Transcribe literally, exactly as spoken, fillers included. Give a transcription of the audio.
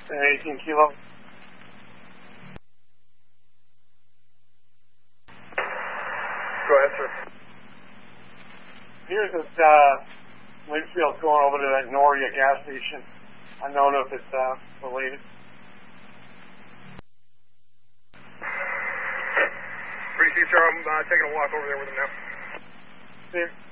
eighteen kilo. Go ahead, sir. Here's this uh, Linfield going over to that Noria gas station. I don't know if it's uh, related. Three C, sir. I'm uh, taking a walk over there with him now. See you.